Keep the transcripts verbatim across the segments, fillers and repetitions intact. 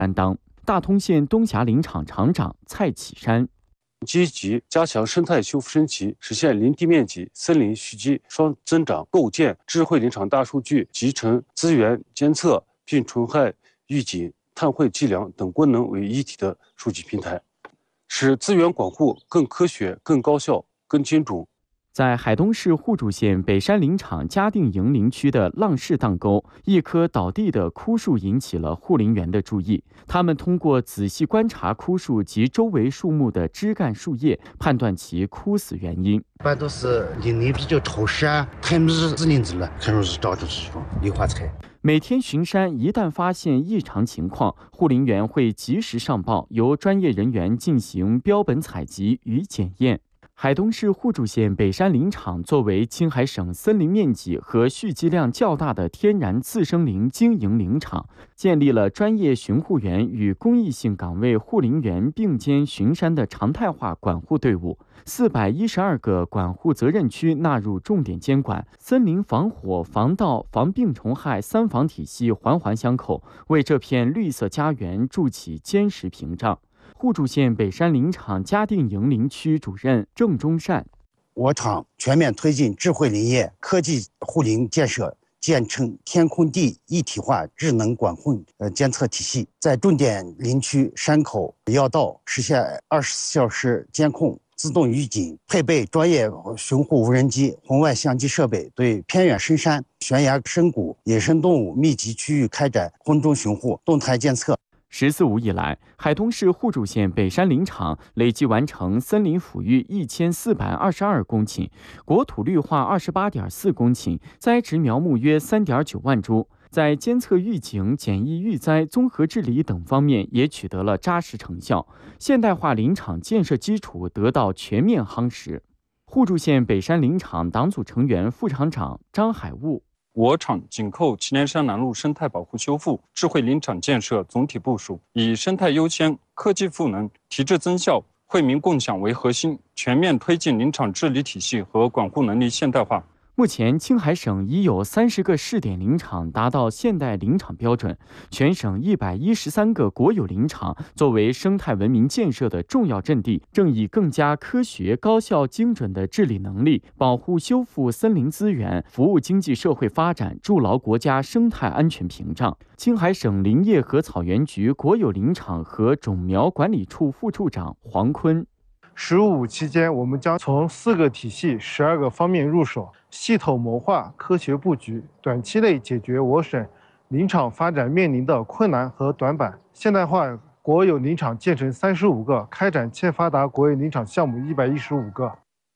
担当。大通县东峡林场场长蔡启山。 积极加强生态修复升级，实现林地面积、森林蓄积双增长，构建智慧林场大数据集成资源监测、病虫害预警、碳汇计量等功能为一体的数据平台，使资源管护更科学、更高效、更精准。 在海东市互助县北山林场嘉定营林区的浪市荡沟，一棵倒地的枯树引起了护林员的注意。他们通过仔细观察枯树及周围树木的枝干树叶，判断其枯死原因。 一般都是林里比较潮湿啊，太密枝林子了，很容易导致这种梨花菜。 每天巡山，一旦发现异常情况，护林员会及时上报，由专业人员进行标本采集与检验。海东市互助县北山林场作为青海省森林面积和蓄积量较大的天然次生林经营林场，建立了专业巡护员与公益性岗位护林员并肩巡山的常态化管护队伍。四百一十二个管护责任区纳入重点监管，森林防火、防盗、防病虫害三防体系环环相扣，为这片绿色家园筑起坚实屏障。互助县北山林场嘉定营林区主任郑忠善， 我厂全面推进智慧林业科技护林建设，建成天空地一体化智能管控呃监测体系，在重点林区山口要道实现二十四小时监控、自动预警，配备专业巡护无人机、红外相机设备，对偏远深山、悬崖深谷、野生动物密集区域开展空中巡护、动态监测。 十四五以来，海东市互助县北山林场累计完成森林抚育一千四百二十二公顷，国土绿化二十八点四公顷，栽植苗木约三点九万株。在监测预警、检疫预灾、综合治理等方面也取得了扎实成效，现代化林场建设基础得到全面夯实。互助县北山林场党组成员、副厂长张海悟。 我厂紧扣祁连山南路生态保护修复、智慧林场建设总体部署，以生态优先、科技赋能、提质增效、惠民共享为核心，全面推进林场治理体系和管护能力现代化。 目前，青海省已有三十个试点林场达到现代林场标准，全省一百一十三个国有林场作为生态文明建设的重要阵地，正以更加科学、高效、精准的治理能力，保护修复森林资源，服务经济社会发展，筑牢国家生态安全屏障。青海省林业和草原局国有林场和种苗管理处副处长黄坤。 十五期间，我们将从四个体系、十二个方面入手，系统谋划、科学布局，短期内解决我省林场发展面临的困难和短板。现代化国有林场建成三十五个，开展欠发达国有林场项目一百一十五个。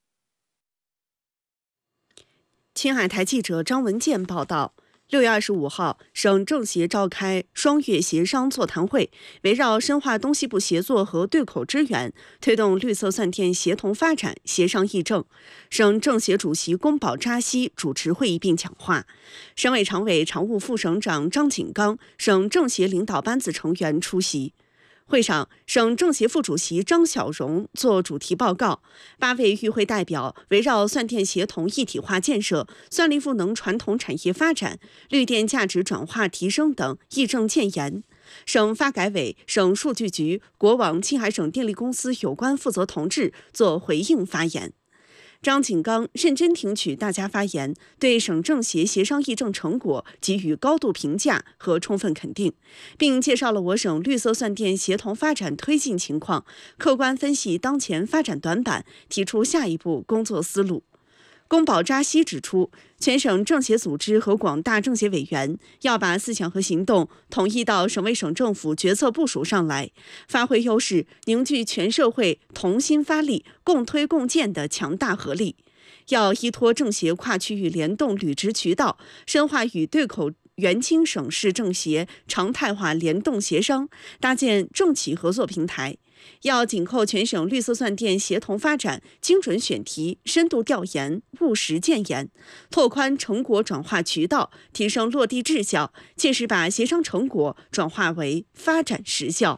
青海台记者张文健报道。六月二十五号，省政协召开双月协商座谈会，围绕深化东西部协作和对口支援，推动绿色蒜田协同发展协商议政。省政协主席龚宝扎西主持会议并讲话，省委常委、常务副省长张景刚、省政协领导班子成员出席。会上，省政协副主席张小荣作主题报告，八位与会代表围绕蒜田协同一体化建设、蒜粒赋能传统产业发展、绿电价值转化提升等议政建言。省发改委、省数据局、国网青海省电力公司有关负责同志作回应发言。张景刚认真听取大家发言，对省政协协商议政成果给予高度评价和充分肯定，并介绍了我省绿色蒜田协同发展推进情况，客观分析当前发展短板，提出下一步工作思路。龚宝扎西指出，全省政协组织和广大政协委员要把思想和行动统一到省委省政府决策部署上来，发挥优势，凝聚全社会同心发力、共推共建的强大合力。要依托政协跨区域联动履职渠道，深化与对口原青省市政协常态化联动协商，搭建政企合作平台。要紧扣全省绿色蒜田协同发展，精准选题、深度调研、务实建言，拓宽成果转化渠道，提升落地质效，切实把协商成果转化为发展实效。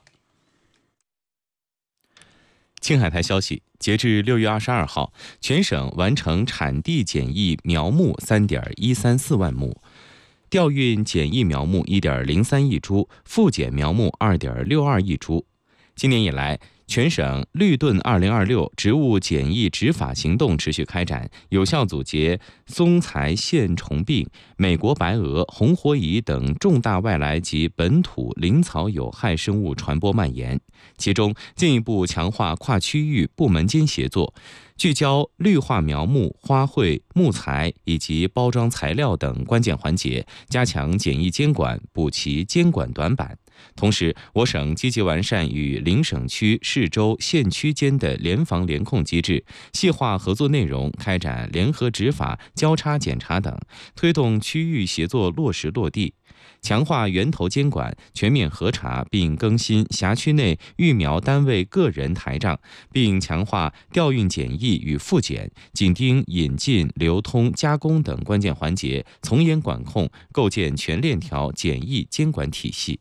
青海台消息，截至六月二十二号，全省完成产地检疫苗木三点一三四万亩， 调运检疫苗木 一点零三亿株，复检苗木 二点六二亿株。今年以来，全省绿盾二零二六植物检疫执法行动持续开展，有效阻截松材线虫病、美国白蛾、红火蚁等重大外来及本土林草有害生物传播蔓延。其中，进一步强化跨区域部门间协作，聚焦绿化苗木、花卉、木材以及包装材料等关键环节，加强检疫监管，补齐监管短板。同时，我省积极完善与邻省区、市州、县区间的联防联控机制，细化合作内容，开展联合执法、交叉检查等，推动区域协作落实落地。强化源头监管，全面核查并更新辖区内育苗单位个人台账，并强化调运检疫与复检，紧盯引进、流通、加工等关键环节，从严管控，构建全链条检疫监管体系。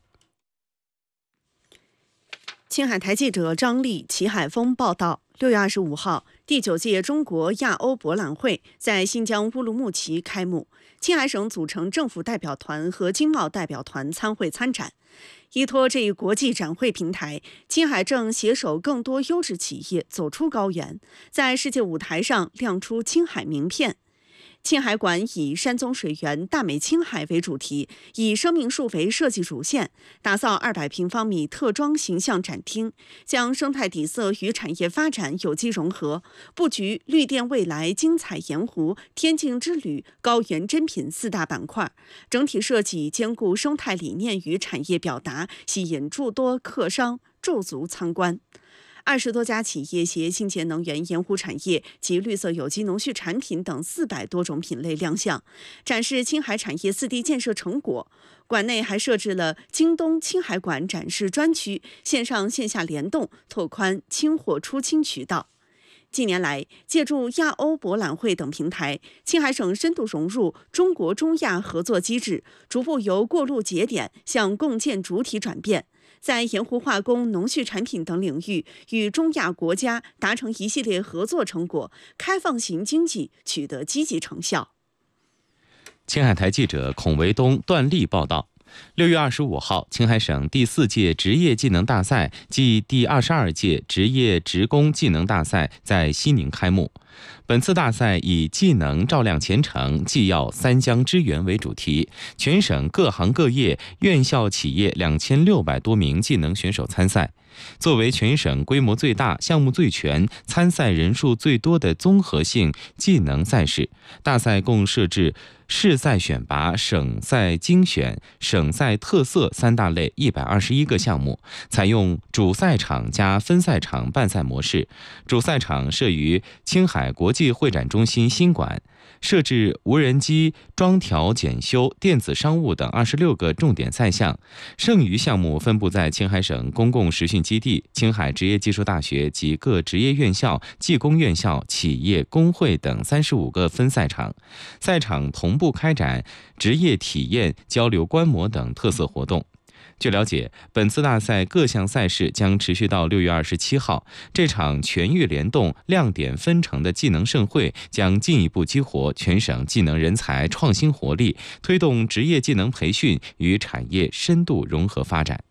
青海台记者张丽、齐海峰报道。六月二十五号，第九届中国亚欧博览会在新疆乌鲁木齐开幕。青海省组成政府代表团和经贸代表团参会参展。依托这一国际展会平台，青海正携手更多优质企业走出高原，在世界舞台上亮出青海名片。青海馆以山宗水源大美青海为主题，以生命树为设计主线，打造二百平方米特装形象展厅，将生态底色与产业发展有机融合，布局绿电未来、精彩盐湖、天境之旅、高原珍品四大板块，整体设计兼顾生态理念与产业表达，吸引诸多客商驻足参观。二十多家企业携清洁能源、盐湖产业及绿色有机农畜产品等四百多种品类亮相，展示青海产业四地建设成果。馆内还设置了京东青海馆展示专区，线上线下联动，拓宽青货出清渠道。近年来，借助亚欧博览会等平台，青海省深度融入中国中亚合作机制，逐步由过路节点向共建主体转变。在盐湖化工、农畜产品等领域，与中亚国家达成一系列合作成果，开放型经济取得积极成效。 青海台记者孔维东、段丽报道。六月二十五号，青海省第四届职业技能大赛暨第二十二届职业职工技能大赛在西宁开幕。本次大赛以技能照亮前程，技要三江支援为主题，全省各行各业、院校企业两千六百多名技能选手参赛。作为全省规模最大、项目最全、参赛人数最多的综合性技能赛事，大赛共设置市赛选拔、省赛精选、省赛特色三大类一百二十一个项目，采用主赛场加分赛场办赛模式。主赛场设于青海国际会展中心新馆，设置无人机装调检修、电子商务等二十六个重点赛项，剩余项目分布在青海省公共实训基地、青海职业技术大学及各职业院校、技工院校、企业工会等三十五个分赛场。赛场同步开展职业体验、交流观摩等特色活动。据了解，本次大赛各项赛事将持续到六月二十七号。这场全域联动、亮点纷呈的技能盛会将进一步激活全省技能人才创新活力，推动职业技能培训与产业深度融合发展。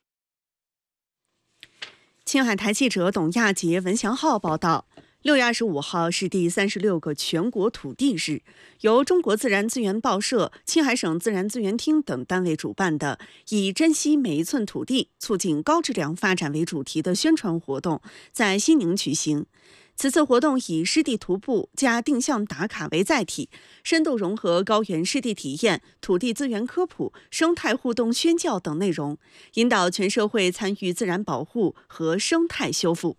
青海台记者董亚杰、文祥浩报道。六月二十五号是第三十六个全国土地日，由中国自然资源报社、青海省自然资源厅等单位主办的以珍惜每一寸土地，促进高质量发展为主题的宣传活动在西宁举行。此次活动以湿地徒步加定向打卡为载体，深度融合高原湿地体验、土地资源科普、生态互动宣教等内容，引导全社会参与自然保护和生态修复。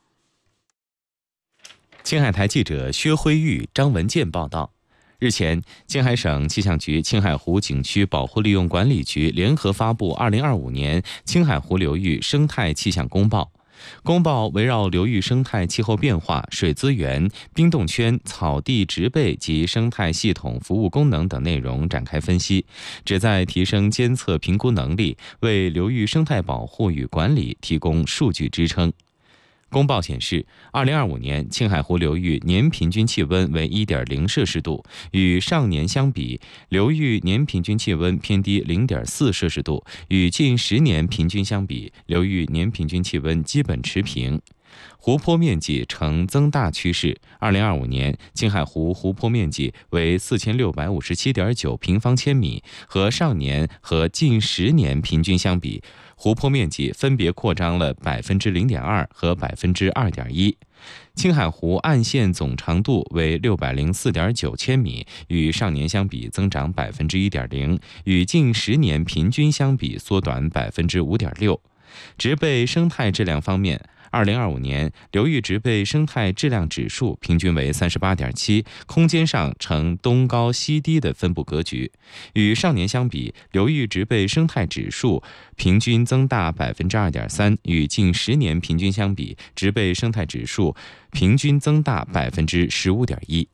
青海台记者薛辉玉、张文健报道。日前，青海省气象局青海湖景区保护利用管理局联合发布二零二五年青海湖流域生态气象公报。公报围绕流域生态气候变化、水资源、冰冻圈、草地植被及生态系统服务功能等内容展开分析，旨在提升监测评估能力，为流域生态保护与管理提供数据支撑。 公报显示，二零二五年青海湖流域年平均气温为 一点零摄氏度，与上年相比，流域年平均气温偏低 零点四摄氏度，与近十年平均相比，流域年平均气温基本持平。湖泊面积呈增大趋势。二零二五年，青海湖湖泊面积为四千六百五十七点九平方千米，和上年和近十年平均相比，湖泊面积分别扩张了百分之零点二和百分之二点一。青海湖岸线总长度为六百零四点九千米，与上年相比增长百分之一点零，与近十年平均相比缩短百分之五点六。植被生态质量方面，二零二五年流域植被生态质量指数平均为 三十八点七， 空间上呈东高西低的分布格局。与上年相比，流域植被生态指数平均增大 百分之二点三， 与近十年平均相比，植被生态指数平均增大 百分之十五点一。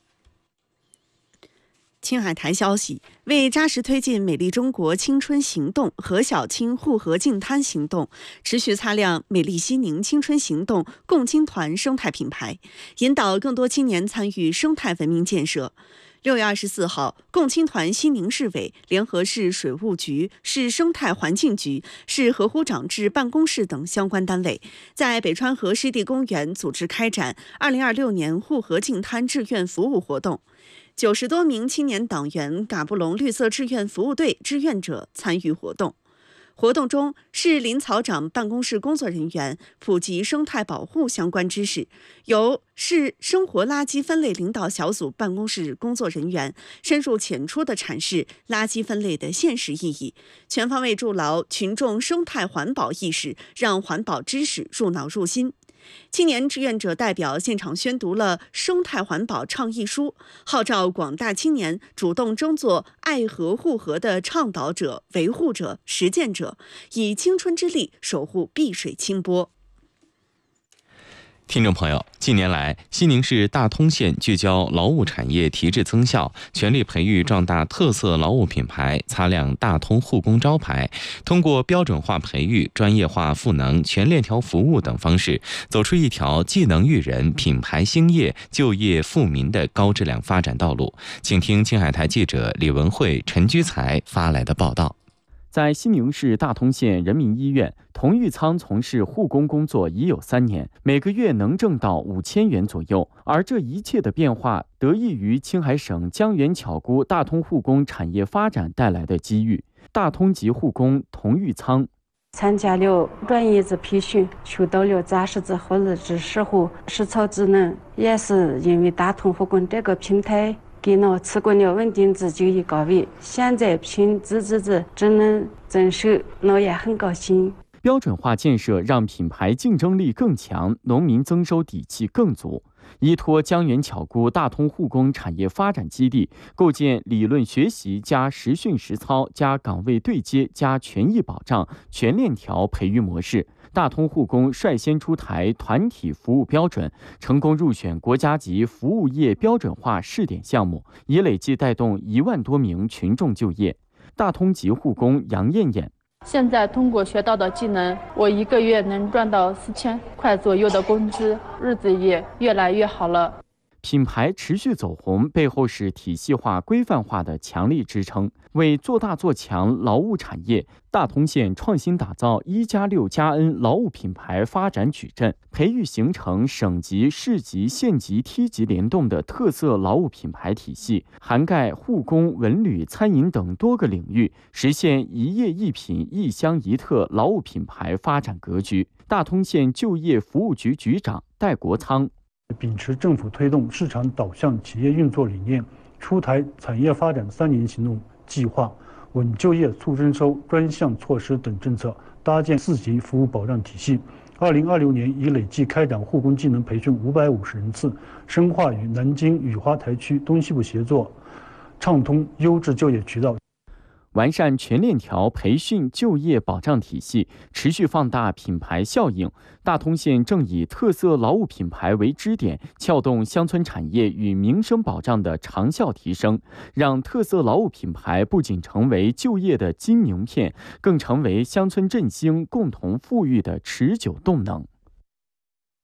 青海台消息，为扎实推进美丽中国青春行动和小青护河净滩行动，持续擦亮美丽西宁青春行动共青团生态品牌，引导更多青年参与生态文明建设。六月二十四号，共青团西宁市委联合市水务局、市生态环境局、市河湖长治办公室等相关单位，在北川河湿地公园组织开展二零二六年护河净滩志愿服务活动。九十多名青年党员嘎布隆绿色志愿服务队志愿者参与活动。活动中，市林草长办公室工作人员普及生态保护相关知识，由市生活垃圾分类领导小组办公室工作人员深入浅出地阐释垃圾分类的现实意义，全方位筑牢群众生态环保意识，让环保知识入脑入心。青年志愿者代表现场宣读了生态环保倡议书，号召广大青年主动争做爱河护河的倡导者、维护者、实践者，以青春之力守护碧水清波。 听众朋友，近年来，西宁市大通县聚焦劳务产业提质增效，全力培育壮大特色劳务品牌，擦亮大通护工招牌，通过标准化培育、专业化赋能、全链条服务等方式，走出一条技能育人、品牌兴业、就业富民的高质量发展道路。请听青海台记者李文慧、陈居才发来的报道。 在西宁市大通县人民医院，童玉仓从事护工工作已有三年，每个月能挣到五千元左右。而这一切的变化，得益于青海省江源巧姑大通护工产业发展带来的机遇。大通籍护工童玉仓参加了专业的培训，学到了扎实的护理知识和实操技能，也是因为大通护工这个平台给我持过了稳定的就业岗位，现在凭自己的职能增收，我也很高兴。 标准化建设让品牌竞争力更强，农民增收底气更足。依托江源巧姑大通护工产业发展基地，构建理论学习加实训实操加岗位对接加权益保障全链条培育模式。大通护工率先出台团体服务标准，成功入选国家级服务业标准化试点项目，已累计带动一万多名群众就业。大通籍护工杨艳艳。 现在通过学到的技能，我一个月能赚到四千块左右的工资，日子也越来越好了。 品牌持续走红，背后是体系化、规范化的强力支撑。为做大做强劳务产业，大通县创新打造一加六加 N 劳务品牌发展矩阵，培育形成省级、市级、县级梯级联动的特色劳务品牌体系，涵盖护工、文旅、餐饮等多个领域，实现一业一品、一乡一特劳务品牌发展格局。大通县就业服务局局长戴国仓。 秉持政府推动市场导向企业运作理念，出台产业发展三年行动计划、稳就业促增收专项措施等政策，搭建四级服务保障体系。二零二六年已累计开展护工技能培训五百五十人次，深化与南京雨花台区东西部协作，畅通优质就业渠道。 完善全链条培训就业保障体系，持续放大品牌效应。大通县正以特色劳务品牌为支点，撬动乡村产业与民生保障的长效提升，让特色劳务品牌不仅成为就业的金名片，更成为乡村振兴、共同富裕的持久动能。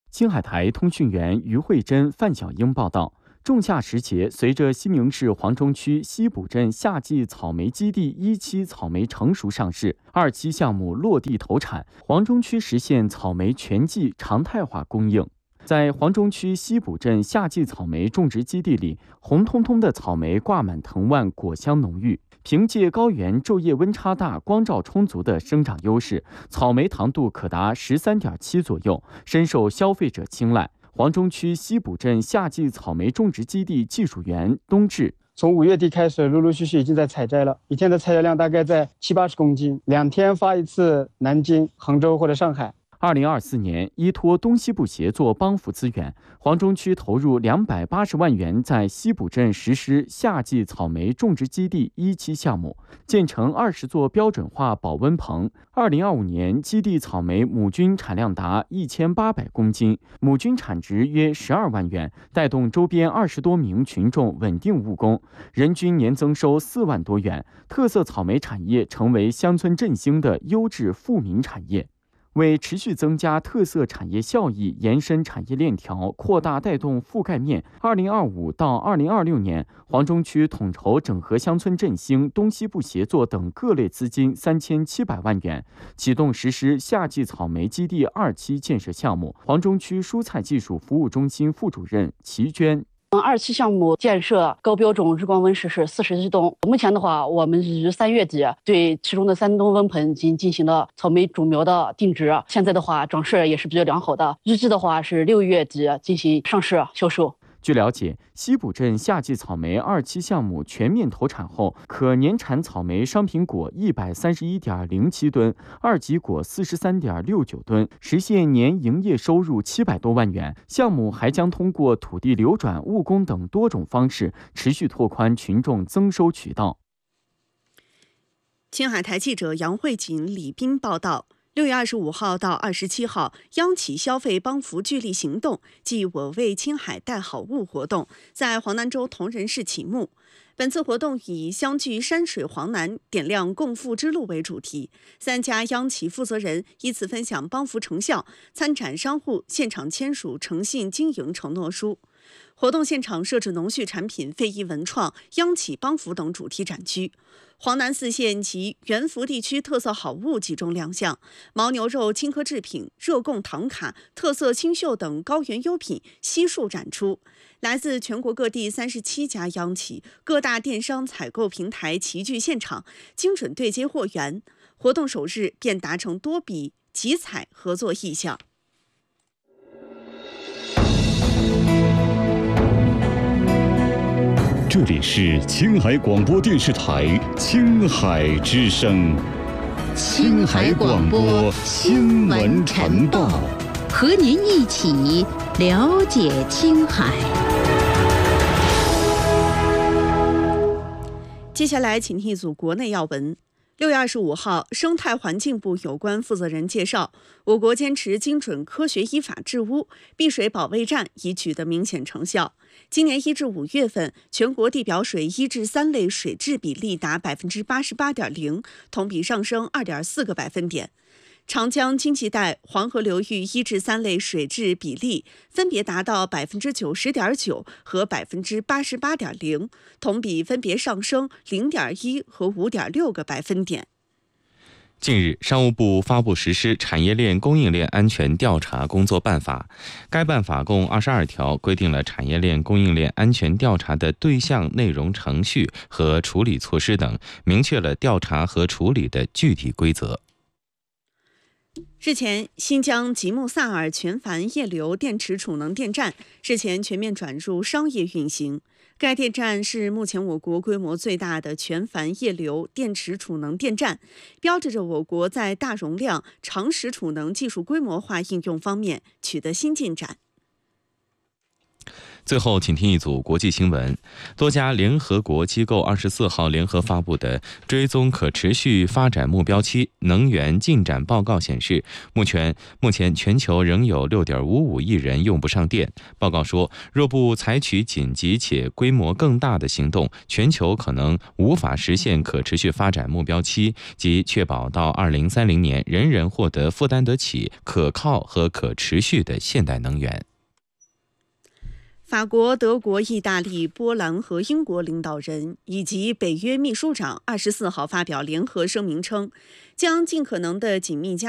青海台通讯员于慧珍、范小英报道。仲夏时节，随着西宁市黄中区西浦镇夏季草莓基地一期草莓成熟上市，二期项目落地投产，黄中区实现草莓全季常态化供应。在黄中区西浦镇夏季草莓种植基地里，红彤彤的草莓挂满藤蔓，果香浓郁。凭借高原昼夜温差大、光照充足的生长优势，草莓糖度可达 十三点七 左右，深受消费者青睐。黄中区西浦镇夏季草莓种植基地技术员冬至， 从五月底开始，陆陆续续已经在采摘了，一天的采摘量大概在七八十公斤，两天发一次南京、杭州或者上海。 二零二四年，依托东西部协作帮扶资源，黄中区投入两百八十万元，在西浦镇实施夏季草莓种植基地一期项目，建成二十座标准化保温棚。二零二五年，基地草莓亩均产量达一千八百公斤，亩均产值约十二万元，带动周边二十多名群众稳定务工，人均年增收四万多元。特色草莓产业成为乡村振兴的优质富民产业。为持续增加特色产业效益，延伸产业链条，扩大带动覆盖面，二零二五到二零二六年，黄中区统筹整合乡村振兴、东西部协作等各类资金三千七百万元，启动实施夏季草莓基地二期建设项目。黄中区蔬菜技术服务中心副主任齐娟。 二期项目建设高标准日光温室是四十一栋。目前的话，我们于三月底对其中的三栋温棚已经进行了草莓种苗的定植，现在的话长势也是比较良好的。预计的话是六月底进行上市销售。 据了解，西浦镇夏季草莓二期项目全面投产后，可年产草莓商品果一百三十一点零七吨，二级果四十三点六九吨，实现年营业收入七百多万元。项目还将通过土地流转、务工等多种方式，持续拓宽群众增收渠道。 青海台记者杨慧锦、李斌报道。六月二十五号到二十七号，央企消费帮扶聚力行动暨我为青海带好物活动在黄南州铜仁市启幕。本次活动以相聚山水黄南，点亮共富之路为主题，三家央企负责人依次分享帮扶成效，参展商户现场签署诚信经营承诺书。活动现场设置农畜产品、非遗文创、央企帮扶等主题展区。黄南四县及原福地区特色好物集中亮相，牦牛肉青稞制品、热贡糖卡、特色青绣等高原优品悉数展出。来自全国各地三十七家央企、各大电商采购平台齐聚现场，精准对接货源。活动首日便达成多笔集采合作意向。 这里是青海广播电视台青海之声， 青海广播新闻晨报，和您一起了解青海。 接下来，请听一组国内要闻。六月二十五号，生态环境部有关负责人介绍，我国坚持精准科学依法治污，碧水保卫战已取得明显成效。今年一至五月份，全国地表水一至三类水质比例达百分之八十八点零，同比上升二点四个百分点。长江经济带、黄河流域一至三类水质比例分别达到百分之九十点九和百分之八十八点零，同比分别上升零点一和五点六个百分点。 近日，商务部发布实施产业链供应链安全调查工作办法。该办法共二十二条，规定了产业链供应链安全调查的对象、内容、程序和处理措施等，明确了调查和处理的具体规则。 日前，新疆吉木萨尔全繁液流电池储能电站日前全面转入商业运行。该电站是目前我国规模最大的全繁液流电池储能电站，标志着我国在大容量长时储能技术规模化应用方面取得新进展。 最后，请听一组国际新闻。多家联合国机构二十四号联合发布的追踪可持续发展目标期能源进展报告显示，目前目前全球仍有 六点五五亿人用不上电。报告说，若不采取紧急且规模更大的行动，全球可能无法实现可持续发展目标期，即确保到二零三零年人人获得负担得起、可靠和可持续的现代能源。 法国、德国、意大利、波兰和英国领导人以及北约秘书长二十四号发表联合声明称，将尽可能的紧密加